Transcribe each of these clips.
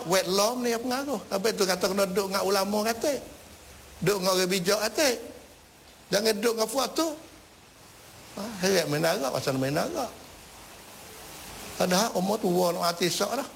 wet lom ni apa pengaruh. Tapi tu kata kena duduk dengan ulama kata. Duduk dengan orang bijak kata. Jangan duduk dengan fuat tu. Heret main arak, pasal main arak. Padahal umur tua nak hati sok dah.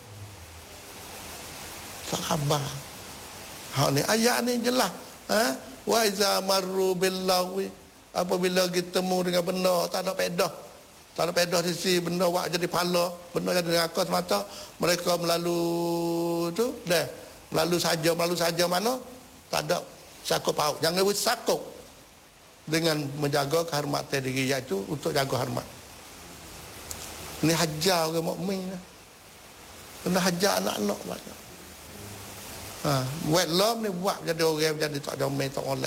Tak khabar. Ni ayat ni jelas. Wa iza marru billahi, apabila kita temu dengan benda tak ada pedah. Tak ada pedah sisi benda wak jadi pala, benda jadi neraka semata, mereka melalu tu dah. Melalu saja mana? Tak ada sakut paut. Jangan buat sakut dengan menjaga kehormatan diri iaitu untuk jaga hormat. Ini hajar orang mukmin. Kena hajar anak-anak banyak. Wet lom ni buat jadi orang jadi tak domai tak oleh.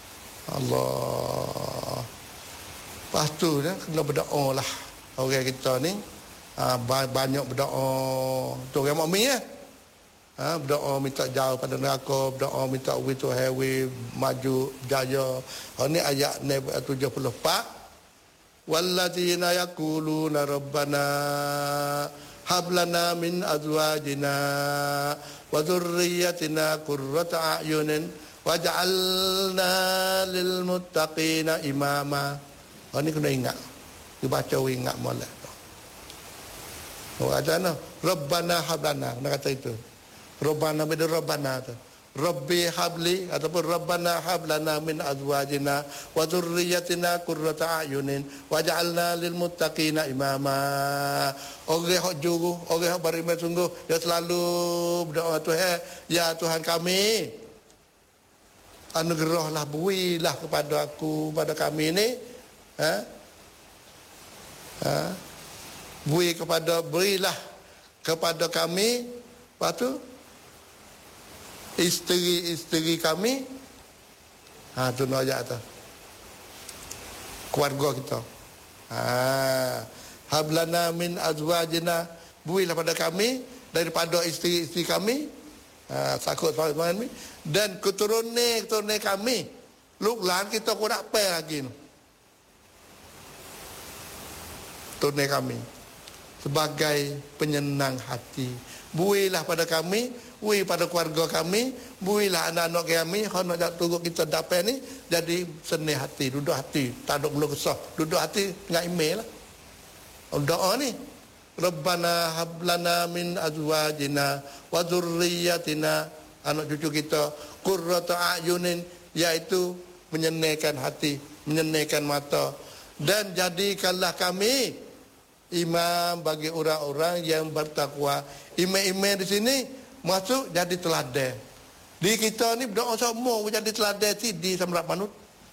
Allah. Lepas tu kena berdoa lah. Orang kita ni banyak berdoa. Tu orang mukmin berdoa minta jauh pada neraka, berdoa minta witu hewi maju jaya. Ni ayat 74. Walladzina yaquluna rabbana hablana min azwajina wa dhurriyyatina qurrata a'yunin waj'alna lil muttaqina imama. Ni kena ingat. Dibaca ingat molek. Ada Rabbana hablana, nak kata itu. Rabbana beda Rabbana tu. Rabbi habli ataupun Rabbana hablana min azwajina wa dhurriyyatina qurrata a'yunin waj'alna lil muttaqina imama. Orang hak juru, orang hak beriman sungguh dia selalu berdoa Tuhan, ya Tuhan kami, anugerahlah, berilah kepada aku, pada kami ni berilah kepada kami, lepas tu isteri-isteri kami, tu ayat tu, keluarga kita, hablana min azwajina, berilah pada kami daripada isteri-isteri kami, sakut kami, dan keturunan kami, luklan kita pun nak pay lagi tu, turunan kami sebagai penyenang hati. Builah pada kami, bui pada keluarga kami, builah anak-anak kami, kalau nak tunggu kita dapat ni jadi senang hati, duduk hati, tak ada belum kesah, duduk hati dengan email lah. Doa ni, Rabbana hablana min azwajina wa dhurriyyatina, anak cucu kita, qurrata a'yunin, iaitu menyenangkan hati, menyenangkan mata, dan jadikanlah kami imam bagi orang-orang yang bertakwa. Imam-imam di sini masuk jadi teladan. Di kita ni berdoa semua jadi teladan di samrak manut.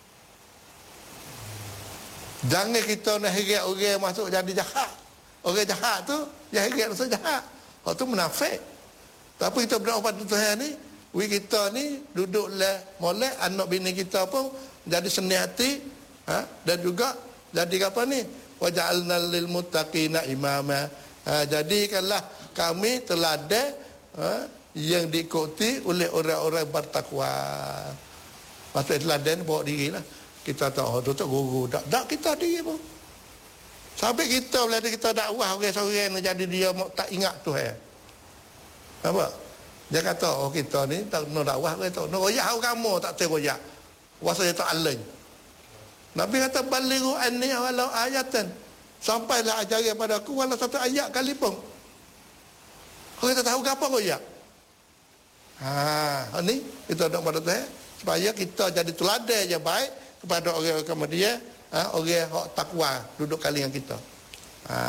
Jangan kita nak herat orang masuk jadi jahat. Orang jahat tu yang herat masuk jahat. Hak tu munafik. Tapi kita berdoa pada Tuhan ni, kita ni duduklah molek anak bini kita pun jadi senang hati, dan juga jadi apa ni? Waja'alna lil muttaqina imama. Jadikanlah kami teladan yang diikuti oleh orang-orang bertakwa. Maksud teladan bawa diri lah. Kita tahu tu tak guru tak kita diri pun. Sampai kita bila kita dakwah orang-orang jadi dia tak ingat Tuhan. Apa? Dia kata kita ni tak nak dakwah kita. Nak royak kamu tak teroyak. Wasa dia tak aleng. Nabi kata balighu anni walau ayatan, sampailah ajaran padaku walau satu ayat kali pun. Kita tahu apa royak. Ni kita nak pada Tuhan supaya kita jadi teladan yang baik kepada orang-orang kemudian, orang hak takwa duduk kali dengan kita.